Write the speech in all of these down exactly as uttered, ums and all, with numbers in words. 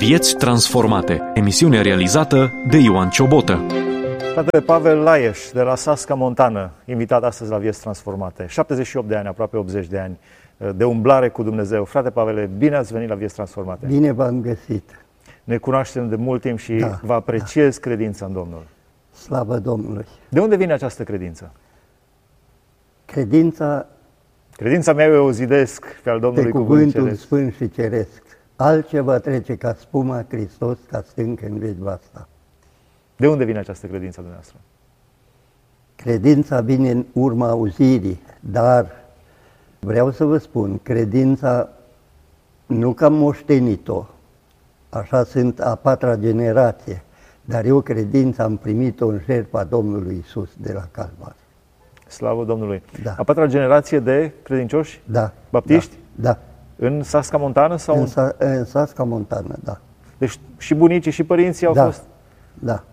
Vieți transformate. Emisiune realizată de Ioan Ciobotă. Fratele Pavel Laieș, de la Sasca Montană, invitat astăzi la Vieți transformate. șaptezeci și opt de ani, aproape optzeci de ani, de umblare cu Dumnezeu. Frate Pavele, bine ați venit la Vieți transformate. Bine v-am găsit. Ne cunoaștem de mult timp și da, vă apreciez da. credința în Domnul. Slavă Domnului. De unde vine această credință? Credința Credința mea eu o zidesc pe al Domnului pe cuvânt cuvântul ceresc. sfânt și ceresc. Altceva trece ca spuma Hristos, ca stâncă în veci vasta. De unde vine această credință a dumneavoastră? Credința vine în urma auzirii, dar vreau să vă spun, credința nu că am moștenit-o, așa sunt a patra generație, dar eu credința am primit-o în jertfa Domnului Iisus de la Calvar. Slavă Domnului! Da. A patra generație de credincioși? Da. Baptiști? Da. da. În Sasca Montană? Sau în, Sa- în Sasca Montană, da. Deci și bunicii și părinții au da. fost? Da.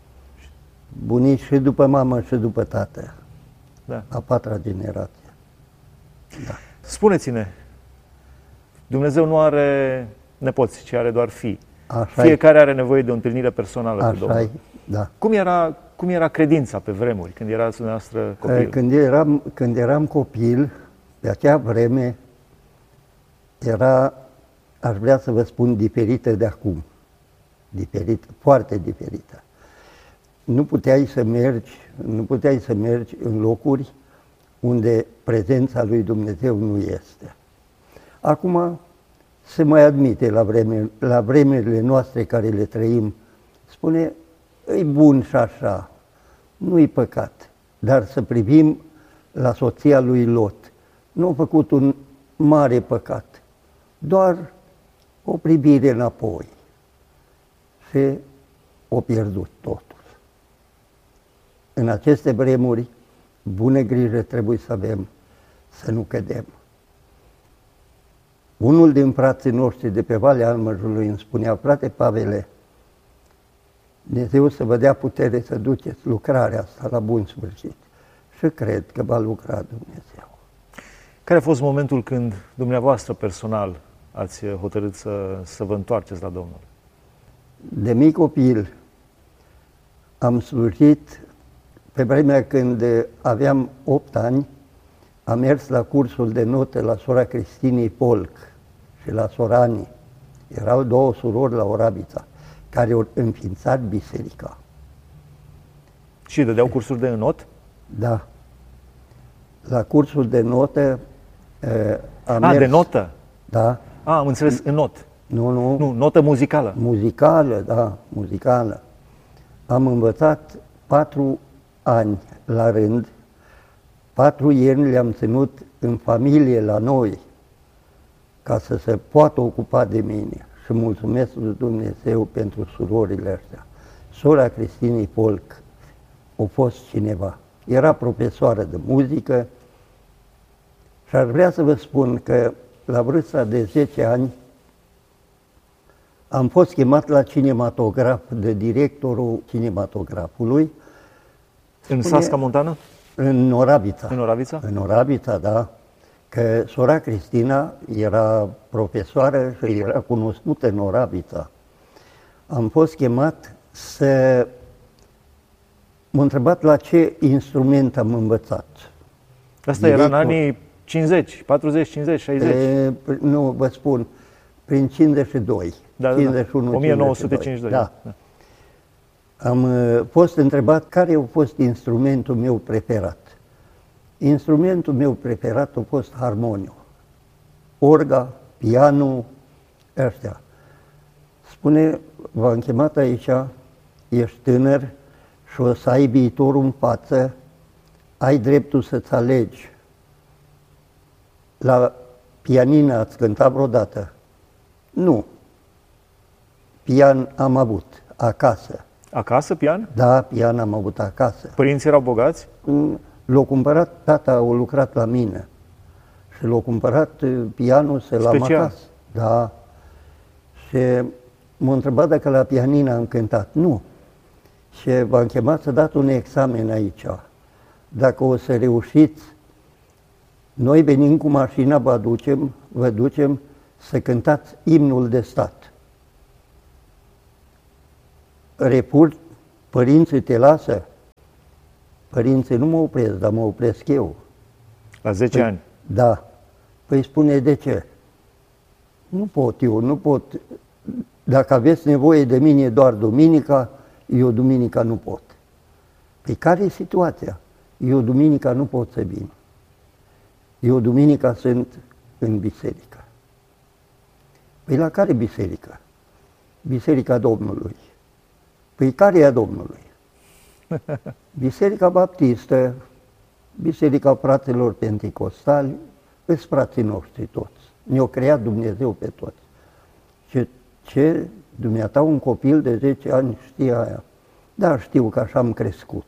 Bunici și după mamă și după tată. Da. A patra generație. Da. Spuneți-ne, Dumnezeu nu are nepoți, ci are doar fii. Așa Fiecare are nevoie de o întâlnire personală cu Domnul. Așa da. Cum era, cum era credința pe vremuri, când erați dumneavoastră copil? Când eram, când eram copil, pe acea vreme, era, aș vrea să vă spun, diferită de acum. Diferită, foarte diferită. Nu puteai să mergi, nu puteai să mergi în locuri unde prezența lui Dumnezeu nu este. Acum se mai admite la, vreme, la vremurile noastre care le trăim, spune, e bun și așa, nu-i păcat, dar să privim la soția lui Lot. Nu a făcut un mare păcat, doar o privire înapoi și o pierdut totul. În aceste vremuri, bună grijă trebuie să avem să nu cădem. Unul din frații noștri de pe Valea Almăjului îmi spunea, frate Pavele, Dumnezeu să vă dea putere să duceți lucrarea asta la bun sfârșit. Și cred că va lucra Dumnezeu. Care a fost momentul când dumneavoastră personal ați hotărât să, să vă întoarceți la Domnul? De mic copil am slujit, pe vremea când aveam opt ani, am mers la cursul de note la sora Cristinei Polc și la sora Ani. Erau două surori la Oravița, care au înființat biserica. Și dădeau cursuri de înot? Da. La cursul de notă am A, mers... de notă? Da. A, am înțeles, înot. Nu, nu. Nu, notă muzicală. Muzicală, da, muzicală. Am învățat patru ani la rând, patru ierni le-am ținut în familie la noi, ca să se poată ocupa de mine. Și mulțumesc lui Dumnezeu pentru surorile astea. Sora Cristinei Polc a fost cineva. Era profesoară de muzică și ar vrea să vă spun că la vârsta de zece ani am fost chemat la cinematograf de directorul cinematografului. În Sasca Montană? În Oravița. În Oravița? În Oravița, da. Că sora Cristina era profesoară și era cunoscută în Oravița. Am fost chemat să... M-a întrebat la ce instrument am învățat. Asta Director... era în anii cincizeci, patruzeci, cincizeci, șaizeci? E, nu, vă spun, prin cincizeci și doi. Da, cincizeci și unu, o mie nouă sute cincizeci și doi. Da. da. Am uh, fost întrebat care a fost instrumentul meu preferat. Instrumentul meu preferat a fost harmoniu. Orga, pianul, ăștia. Spune, v-am chemat aici, ești tânăr și o să ai viitorul în față, ai dreptul să-ți alegi. La pianină ați cântat vreodată? Nu. Pian am avut acasă. Acasă, pian? Da, pian am avut acasă. Părinții erau bogați? L-a cumpărat, tata a lucrat la mine și l-a cumpărat pianul să l-am acasă. Da. Și m-a întrebat dacă la pianină am cântat. Nu. Și v-am chemat să dați un examen aici. Dacă o să reușiți, noi venim cu mașina, vă ducem, vă ducem să cântați imnul de stat. repur, părinții te lasă? Părinții nu mă opresc, dar mă opresc eu. La zece Păi, ani. Da. Păi spune de ce? Nu pot eu, nu pot. Dacă aveți nevoie de mine doar duminica, eu duminica nu pot. Păi care e situația? Eu duminica nu pot să vin. Eu duminica sunt în biserică. Păi la care biserică? Biserica Domnului. Păi care e a Domnului? Biserica Baptistă, Biserica Fraților Penticostali, îs frații noștri toți. Ne-a creat Dumnezeu pe toți. Ce, ce dumneata un copil de zece ani știe aia? Da, știu că așa am crescut.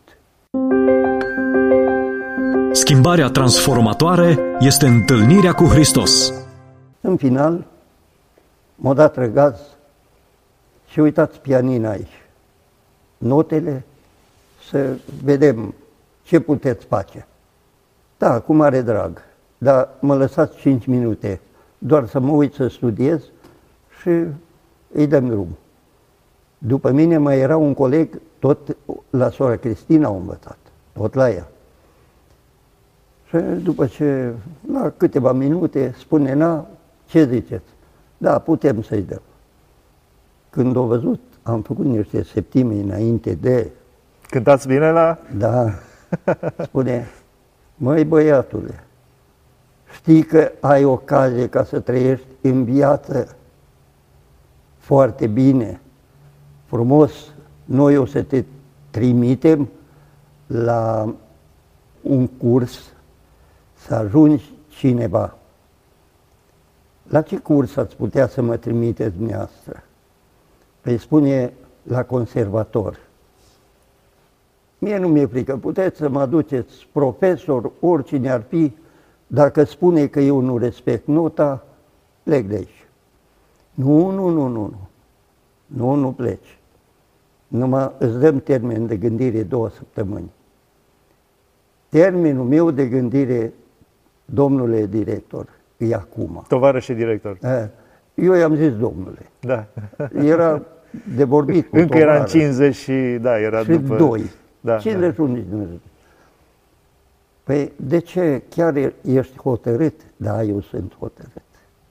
Schimbarea transformatoare este întâlnirea cu Hristos. În final, m-a dat răgaz și uitați pianina aici. Notele, să vedem ce puteți face. Da, cu mare drag, dar mă lăsați cinci minute doar să mă uit să studiez și îi dăm drum. După mine mai era un coleg, tot la sora Cristina a învățat, tot la ea. Și după ce, la câteva minute, spune, na, ce ziceți? Da, putem să-i dăm. Când o văzut, am făcut niște septime înainte de... Cântați bine la... Da, spune, măi băiatule, știi că ai ocazie ca să trăiești în viață foarte bine, frumos, noi o să te trimitem la un curs să ajungi cineva. La ce curs ați putea să mă trimiteți dumneavoastră? Păi spune, la conservator. Mie nu mi-e frică, puteți să mă aduceți profesor, oricine ar fi, dacă spune că eu nu respect nota, plec de aici. Nu, nu, nu, nu, nu, nu, nu pleci. Numai îți dăm termen de gândire două săptămâni. Termenul meu de gândire, domnule director, e acum. Tovarășe director. Eu i-am zis, domnule. Da. Era de vorbit cu Încă era în tovarăș. cincizeci și, da, era Și după... doi. Da, cincizeci și unu nici nu. Păi de ce chiar ești hotărât? Da, eu sunt hotărât.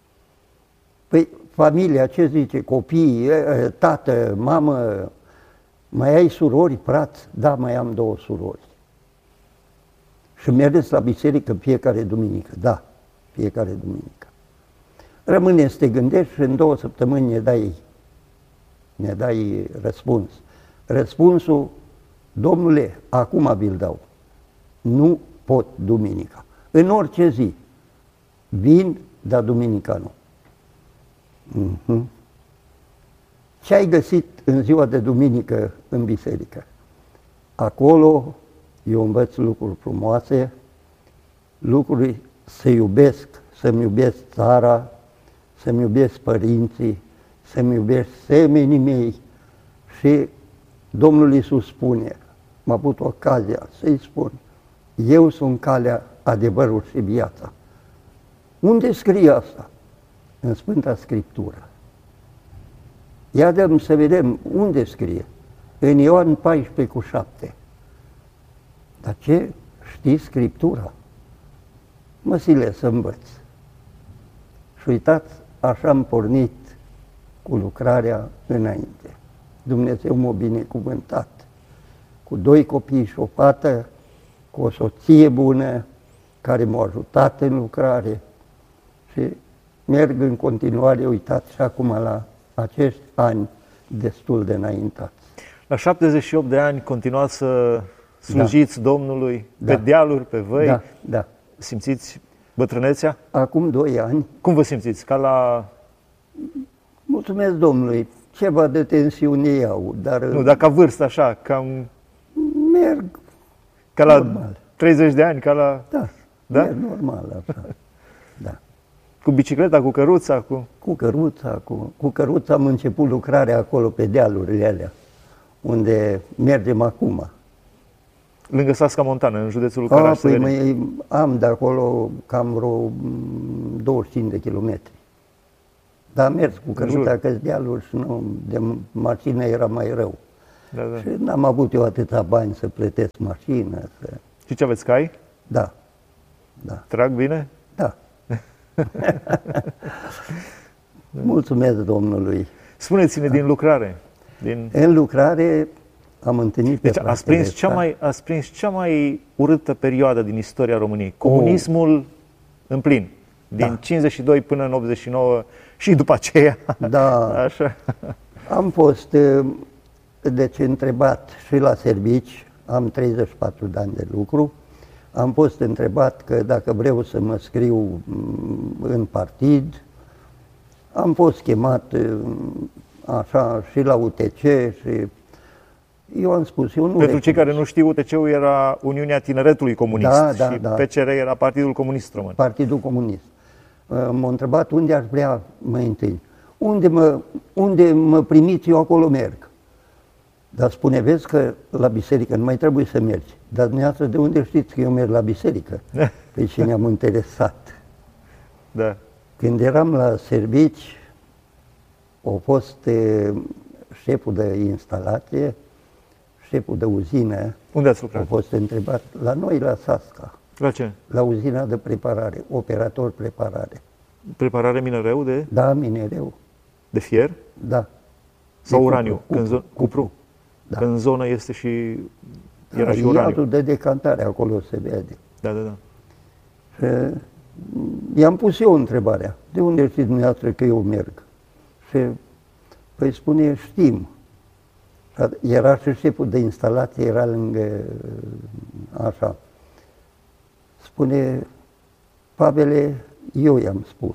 Păi familia, ce zice? Copii, tată, mamă, mai ai surori, frați? Da, mai am două surori. Și mergeți la biserică fiecare duminică? Da, fiecare duminică. Rămâne să te gândești și în două săptămâni ne dai, ne dai răspuns. Răspunsul, domnule, acum vi-l dau. Nu pot duminica. În orice zi. Vin, dar duminica nu. Uh-huh. Ce ai găsit în ziua de duminică în biserică? Acolo eu învăț lucruri frumoase, lucruri să iubesc, să-mi iubesc țara, să-mi iubesc părinții, să-mi iubesc semenii mei. Și Domnul Iisus spune, m-a avut ocazia să-i spun, eu sunt calea, adevărul și viața. Unde scrie asta? În Sfânta Scriptură. Ia dăm să vedem unde scrie. În Ioan paisprezece cu șapte. Dar ce? Știi Scriptura? Mă sile să învăț. Și uitați, așa am pornit cu lucrarea înainte. Dumnezeu m-a binecuvântat cu doi copii și o fată, cu o soție bună, care m-a ajutat în lucrare și merg în continuare, uitați și acum la acești ani destul de înaintați. La șaptezeci și opt de ani continuați să slujiți da. Domnului pe Da. dealuri, pe văi. Da, da. Simțiți bătrânețea? Acum doi ani, Cum vă simțiți? Ca la... mulțumesc Domnului, ceva de tensiune iau, dar Nu, dar ca vârstă, așa, cam... merg, Ca la Normal. treizeci de ani, ca la... da, Da? merg normal așa, da. Cu bicicleta, cu căruța, cu... Cu căruța, cu, cu căruța am început lucrarea acolo pe dealurile alea, unde mergem acum. Lângă Sasca Montană, în județul A, Lucaraș. păi Severin. mai am de acolo cam vreo douăzeci și cinci de kilometri. Dar am mers cu jur. căruța că dealuri și nu, de mașină era mai rău. Da, da. Și n-am avut eu atâta bani să plătesc mașină. Să... Și ce aveți, cai? Da, da, Trag bine? da. Mulțumesc Domnului. Spuneți-ne din lucrare. Din... În lucrare am întâlnit pe Deci ați prins, cea mai, ați prins cea mai urâtă perioadă din istoria României. Comunismul oh. în plin. Din da. cincizeci și doi până în optzeci și nouă și după aceea. Da. Așa. Am fost deci întrebat și la servici, am treizeci și patru de ani de lucru, am fost întrebat că dacă vreau să mă scriu în partid, am fost chemat așa și la U T C și eu am spus, eu nu Pentru recunosc. cei care nu știu, U T C-ul era Uniunea Tineretului Comunist Da, da, și da. P C R era Partidul Comunist Român. Partidul Comunist. M-a întrebat unde aș vrea mai întâi. Unde mă, unde mă primiți, eu acolo merg. Dar spune, vezi că la biserică nu mai trebuie să mergi. Dar dumneavoastră de unde știți că eu merg la biserică? Păi și ne-am interesat. Da. Când eram la servici, a fost e, șeful de instalație, șeful de uzină. Unde ați A lucrat? fost întrebat la noi, la Sasca, La ce? la uzina de preparare, operator preparare. Preparare minereu de, Da, minereu, de fier da. sau De uraniu? cupru, Când zo- cupru. cupru. Da. Că în zonă este și era Da, și uraniu. iadul de decantare, acolo se vede. Da, da, da. Și i-am pus eu întrebarea, de unde știți dumneavoastră că eu merg? Și păi spune, știm. Era și șeful de instalație, era lângă, așa. Spune, Pavele, eu i-am spus.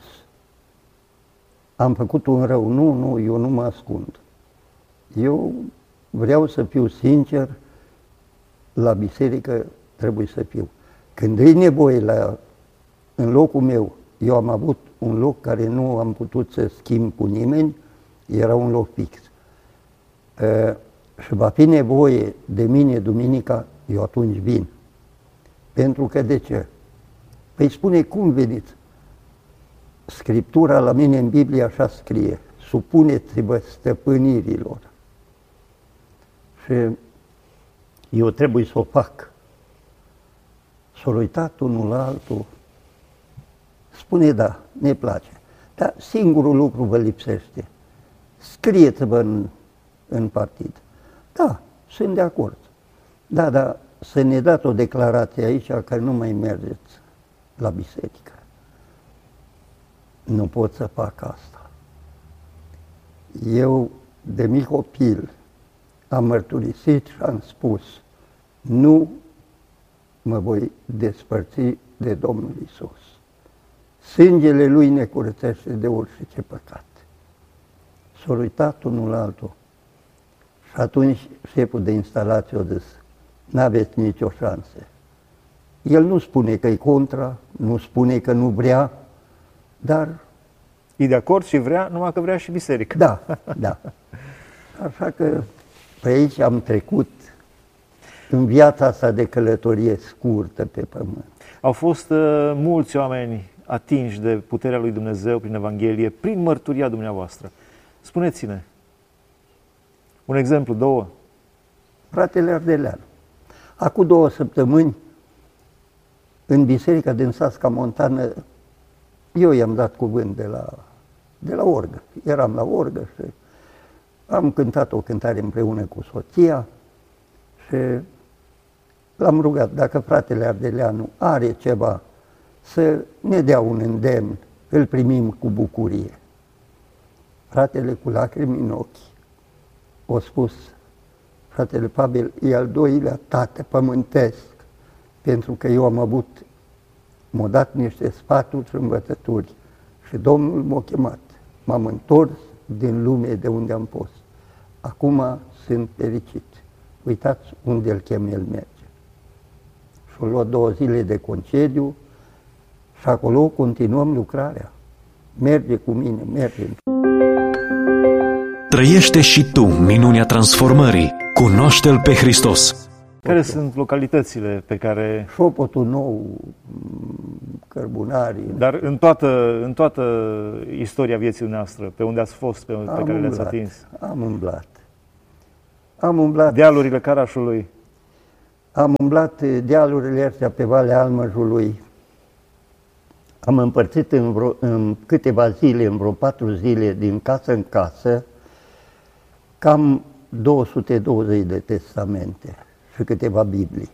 Am făcut un rău. Nu, nu, eu nu mă ascund. Eu vreau să fiu sincer, la biserică trebuie să fiu. Când e nevoie la, în locul meu, eu am avut un loc care nu am putut să schimb cu nimeni, era un loc fix. Uh, și va fi nevoie de mine duminica, eu atunci vin. Pentru că de ce? Păi spune, cum veniți? Scriptura la mine în Biblie așa scrie, supuneți-vă stăpânirilor. Și eu trebuie să o fac. S-a uitat unul la altul, spune, da, ne place. Dar singurul lucru vă lipsește. Scrieți-vă în, în partid. Da, sunt de acord. Da, dar să ne dați o declarație aici că nu mai mergeți la biserică. Nu pot să fac asta. Eu, de mic copil, am mărturisit și am spus, nu mă voi despărți de Domnul Iisus. Sângele Lui ne curățește de orice păcat. S-a uitat unul la altul. Și atunci șeful de instalație a zis, n-aveți nicio șansă. El nu spune că e contra, nu spune că nu vrea, dar... E de acord și vrea, numai că vrea și biserică. Da, da. Așa că pe aici am trecut în viața asta de călătorie scurtă pe pământ. Au fost uh, mulți oameni atinși de puterea lui Dumnezeu prin Evanghelie, prin mărturia dumneavoastră. Spuneți-ne un exemplu, două. Fratele Ardeleanu, acum două săptămâni, în biserica din Sasca Montană, eu i-am dat cuvânt de la, de la orgă. Eram la orgă și am cântat o cântare împreună cu soția și l-am rugat, dacă fratele Ardeleanu are ceva, să ne dea un îndemn, îl primim cu bucurie. Fratele cu lacrimi în ochi a spus, fratele Pavel, e al doilea tată pământesc, pentru că eu am avut, m-a dat niște sfaturi și învățături și Domnul m-a chemat. M-am întors din lume de unde am fost. Acum sunt fericit. Uitați unde îl chem, el merge. Și-a luat două zile de concediu și acolo continuăm lucrarea. Merge cu mine, merge. Trăiește și tu minunea transformării. Cunoaște-L pe Hristos. Care sunt localitățile pe care... Șopotul Nou, Cărbunarii. Dar în toată, în toată istoria vieții noastre, pe unde ați fost, pe, pe care le-ați umblat, atins? Am umblat. am umblat, dealurile Carașului? am umblat dealurile astea pe Valea Almăjului. Am împărțit în, vreo, în câteva zile, în vreo patru zile, din casă în casă, cam două sute douăzeci de testamente și câteva Biblii.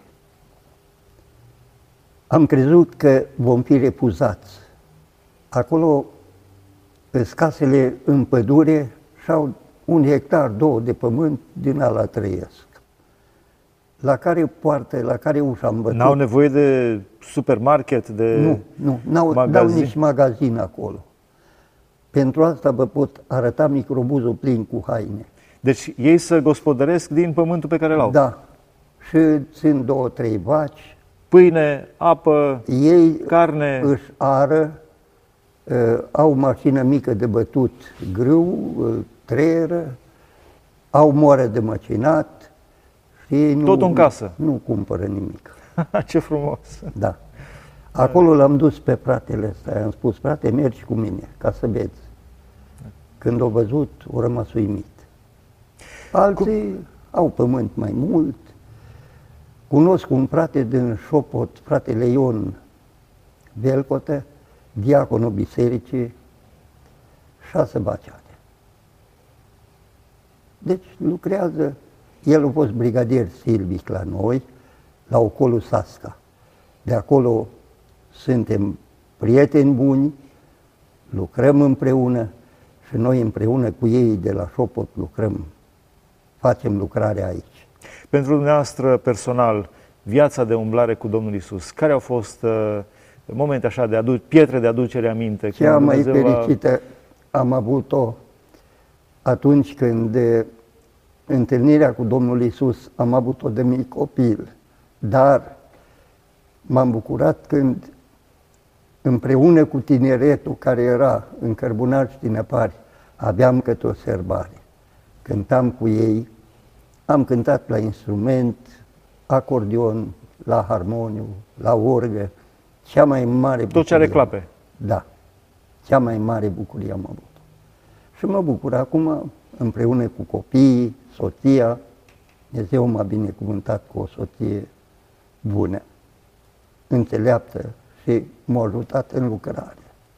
Am crezut că vom fi refuzați. Acolo, sunt casele în pădure și au un hectar, două de pământ, din ala trăiesc. La care poartă, la care ușa am bătut. N-au nevoie de supermarket, de Nu, nu, n-au, n-au nici magazin acolo. Pentru asta vă pot arăta microbuzul plin cu haine. Deci ei să gospodăresc din pământul pe care l-au. Da. Și țin două, trei vaci. Pâine, apă, ei carne. Își ară, uh, au mașină mică de bătut grâu, uh, treieră, au moară de măcinat și ei nu, tot în casă. Nu cumpără nimic. Ce frumos! Da. Acolo l-am dus pe fratele ăsta, am spus, frate, mergi cu mine, ca să vezi. Când o văzut, o rămas uimit. Alții Cum? au pământ mai mult. Cunosc un frate din Șopot, fratele Ion Velcotă, diaconul bisericii, șase vaci are. Deci lucrează, el a fost brigadier silvic la noi, la Ocolul Sasca. De acolo suntem prieteni buni, lucrăm împreună și noi împreună cu ei de la Șopot lucrăm, facem lucrarea aici. Pentru dumneavoastră personal, viața de umblare cu Domnul Iisus, care au fost uh, momente așa de adu- pietre de aducere aminte? Cea mai fericită a... am avut-o atunci când de întâlnirea cu Domnul Iisus am avut-o de mic copil, dar m-am bucurat când împreună cu tineretul care era în Cărbunaș Tinăpari, aveam câte o sărbare. Cântam cu ei, am cântat la instrument, acordeon, la harmoniu, la orgă, cea mai mare bucurie. Tot ce are clape. Da, cea mai mare bucurie am avut. Și mă bucur acum, împreună cu copiii, soția, Dumnezeu m-a binecuvântat cu o soție bună, înțeleaptă și m-a ajutat în lucrare.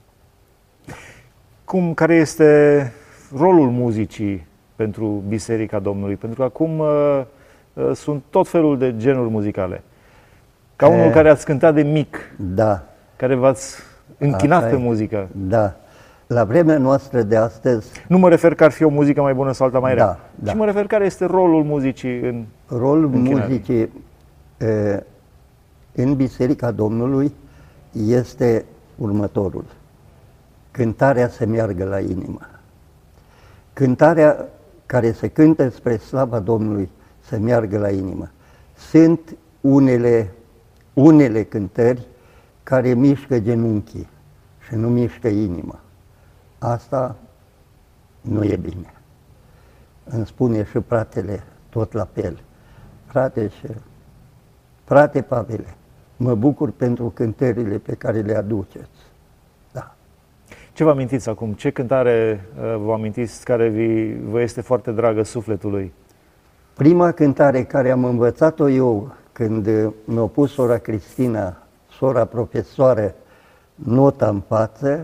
Cum, care este rolul muzicii pentru Biserica Domnului? Pentru că acum uh, uh, sunt tot felul de genuri muzicale. Ca unul e, care ați cântat de mic, da, care v-ați închinat pe muzică. Da. La vremea noastră de astăzi... Nu mă refer că ar fi o muzică mai bună sau alta mai rea, da, da. ci mă refer care este rolul muzicii în Rolul închinare. muzicii e, în Biserica Domnului este următorul. Cântarea să meargă la inimă. Cântarea care se cântă spre slava Domnului să meargă la inimă. Sunt unele, unele cântări care mișcă genunchii și nu mișcă inima. Asta nu e bine. Îmi spune și fratele tot la fel. Frate, și, frate Pavele, mă bucur pentru cântările pe care le aduceți. Da. Ce vă amintiți acum? Ce cântare vă amintiți care vi, vă este foarte dragă sufletului? Prima cântare care am învățat-o eu când mi-a pus sora Cristina, sora profesoară, nota în față,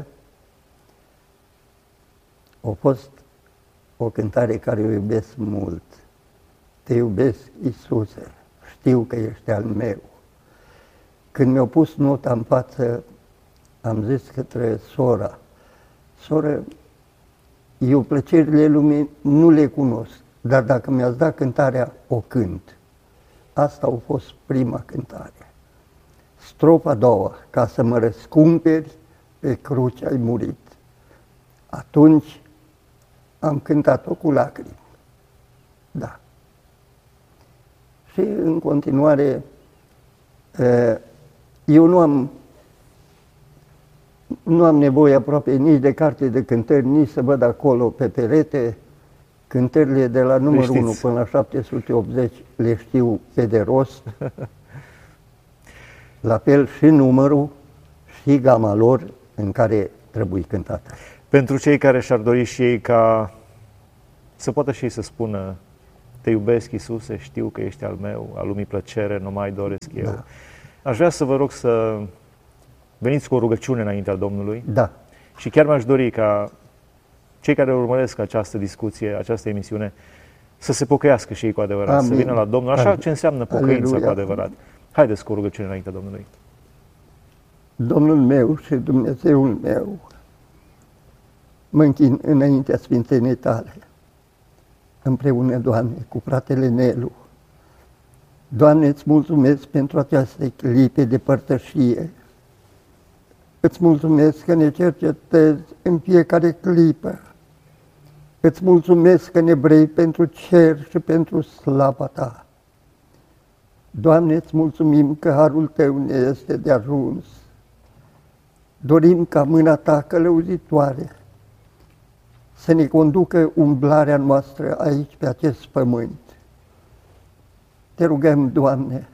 a fost o cântare care o iubesc mult. Te iubesc, Iisuse, știu că ești al meu. Când mi-a pus nota în față, am zis către sora, soră, eu plăcerile lumii nu le cunosc, dar dacă mi-ați dat cântarea, o cânt. Asta a fost prima cântare. Strofa a doua, ca să mă răscumperi, pe cruce ai murit. Atunci am cântat-o cu lacrimi. Da. Și în continuare, eu nu am, nu am nevoie aproape nici de carte de cântări, nici să văd acolo pe perete. Cântările de la numărul unu până la șapte sute optzeci le știu pe de rost. La fel și numărul și gama lor în care trebuie cântată. Pentru cei care și-ar dori și ei ca să poată și ei să spună Te iubesc, Iisuse, știu că ești al meu, al lumii plăcere, nu mai doresc eu. Da. Aș vrea să vă rog să veniți cu o rugăciune înaintea Domnului. Da. Și chiar mi-aș dori ca cei care urmăresc această discuție, această emisiune, să se pocăiască și ei cu adevărat, Amin. să vină la Domnul, așa Amin. ce înseamnă pocăința Aleluia. cu adevărat. Haideți cu o rugăciune înaintea Domnului. Domnul meu și Dumnezeul meu, mă închin înaintea Sfințenii Tale, împreună, Doamne, cu fratele Nelu. Doamne, îți mulțumesc pentru această clipe de părtășie. Îți mulțumesc că ne cercetezi în fiecare clipă. Îți mulțumesc că ne vrei pentru cer și pentru slava Ta. Doamne, îți mulțumim că harul Tău ne este de ajuns. Dorim ca mâna Ta călăuzitoare să ne conducă umblarea noastră aici, pe acest pământ. Te rugăm, Doamne,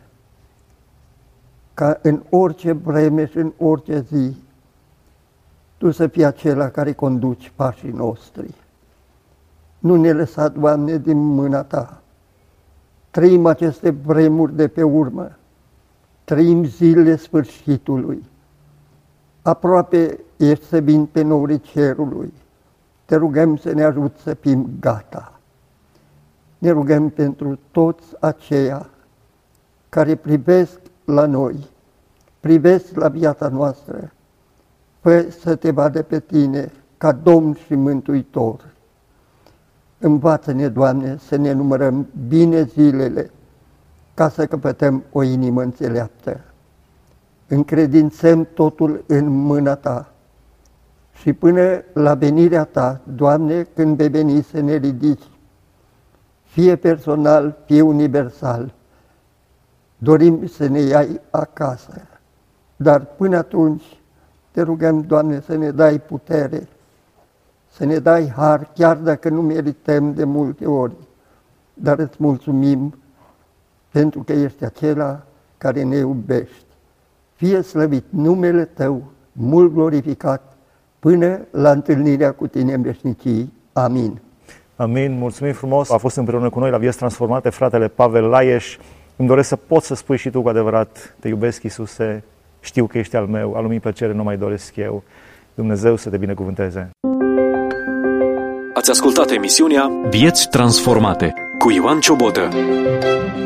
ca în orice vreme și în orice zi, Tu să fii acela care conduci pașii noștri. Nu ne lăsa, Doamne, din mâna Ta. Trăim aceste vremuri de pe urmă, trăim zilele sfârșitului. Aproape ești să vin pe norii cerului. Te rugăm să ne ajuți să fim gata. Ne rugăm pentru toți aceia care privesc la noi, privesc la viața noastră, fă să Te vadă pe Tine ca Domn și Mântuitor. Învață-ne, Doamne, să ne numărăm bine zilele, ca să căpătăm o inimă înțeleaptă. Încredințăm totul în mâna Ta și până la venirea Ta, Doamne, când vei veni să ne ridici, fie personal, fie universal, dorim să ne iai acasă. Dar până atunci, Te rugăm, Doamne, să ne dai putere, să ne dai har, chiar dacă nu merităm de multe ori, dar îți mulțumim pentru că ești acela care ne iubești. Fie slăvit numele Tău, mult glorificat, până la întâlnirea cu Tine în veșnicii. Amin. Amin, mulțumim frumos. A fost împreună cu noi la Vieți Transformate fratele Pavel Laieș. Îmi doresc să poți să spui și tu cu adevărat: Te iubesc, Iisuse, știu că ești al meu, al lumii plăcere nu mai doresc eu. Dumnezeu să te binecuvânteze. Ați ascultat emisiunea Vieți Transformate cu Ioan Ciobotă.